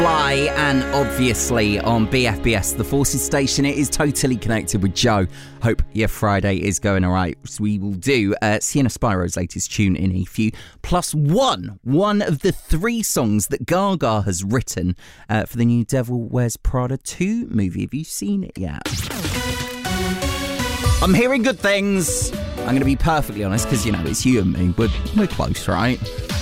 Fly, and obviously on BFBS, the Forces station, it is totally connected with Joe. Hope your Friday is going all right. So we will do Sienna Spiro's latest tune in a few, plus one of the 3 songs that Gaga has written for the new Devil Wears Prada 2 movie. Have you seen it yet? I'm hearing good things. I'm going to be perfectly honest, because, you know, it's you and me. We're close, right?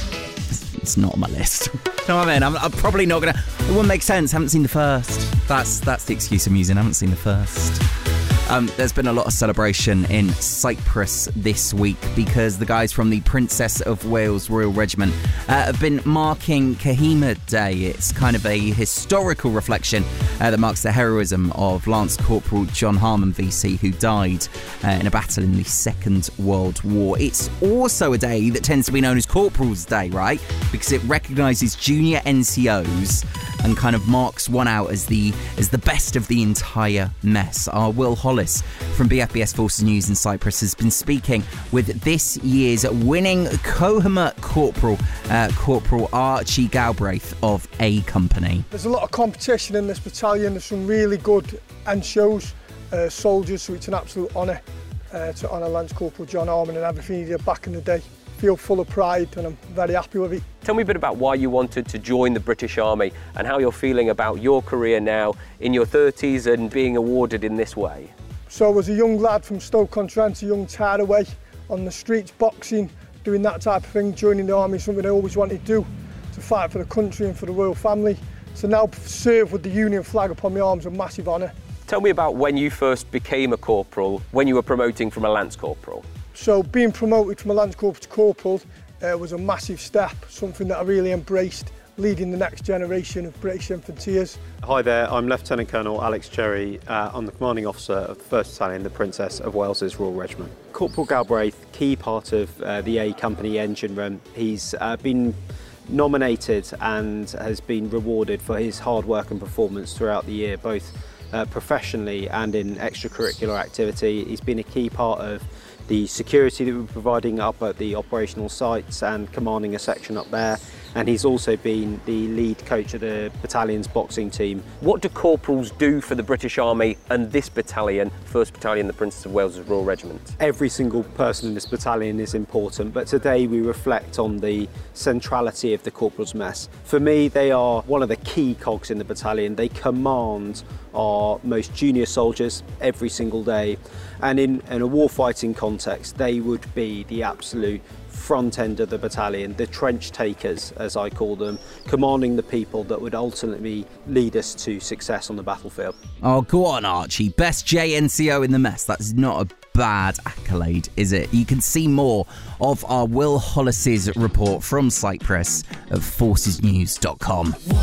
It's not on my list. You know what I mean? I'm probably not going to... It wouldn't make sense. Haven't seen the first. That's the excuse I'm using. I haven't seen the first. There's been a lot of celebration in Cyprus this week because the guys from the Princess of Wales Royal Regiment have been marking Kohima Day. It's kind of a historical reflection that marks the heroism of Lance Corporal John Harmon VC, who died in a battle in the Second World War. It's also a day that tends to be known as Corporal's Day, right? Because it recognises junior NCOs and kind of marks one out as the best of the entire mess. Our Will Hollis from BFBS Forces News in Cyprus has been speaking with this year's winning Kohima Corporal, Corporal Archie Galbraith of A Company. There's a lot of competition in this battalion. There's some really good NCOs, soldiers, so it's an absolute honour to honour Lance Corporal John Harmon and everything he did back in the day. Feel full of pride and I'm very happy with it. Tell me a bit about why you wanted to join the British Army and how you're feeling about your career now in your 30s and being awarded in this way. So I was a young lad from Stoke-on-Trent, a young tearaway on the streets, boxing, doing that type of thing. Joining the army is something I always wanted to do, to fight for the country and for the royal family. So now serve with the Union flag upon my arms is a massive honour. Tell me about when you first became a corporal, when you were promoting from a lance corporal. So being promoted from a lance corporal to corporal was a massive step, something that I really embraced, leading the next generation of British Infanteers. Hi there, I'm Lieutenant Colonel Alex Cherry. I'm the commanding officer of the 1st Battalion, the Princess of Wales's Royal Regiment. Corporal Galbraith, key part of the A Company engine room. He's been nominated and has been rewarded for his hard work and performance throughout the year, both professionally and in extracurricular activity. He's been a key part of the security that we're providing up at the operational sites and commanding a section up there. And he's also been the lead coach of the battalion's boxing team. What do corporals do for the British Army and this battalion, 1st Battalion, the Princess of Wales Royal Regiment? Every single person in this battalion is important, but today we reflect on the centrality of the corporal's mess. For me, they are one of the key cogs in the battalion. They command our most junior soldiers every single day. And in a warfighting context, they would be the absolute front end of the battalion, the trench takers, as I call them, commanding the people that would ultimately lead us to success on the battlefield. Oh, go on, Archie. Best JNCO in the mess. That's not a bad accolade, is it? You can see more of our Will Hollis's report from Cyprus at forcesnews.com.